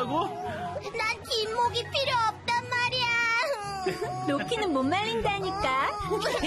말라고? 난 긴 목이 필요 없단 말이야. 로키는 못 말린다니까.